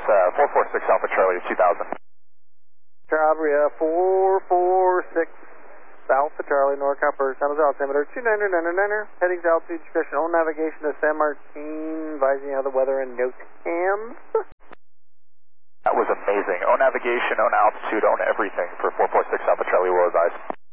446 Alpha Charlie 2000. Calabria 446 Alpha Charlie, NorCal for San Jose altimeter 2999, heading to altitude discretion, on navigation to San Martin, advising you of the weather and no cams. That was amazing. Own navigation, own altitude, own everything for 446 Alpha Charlie, will advise.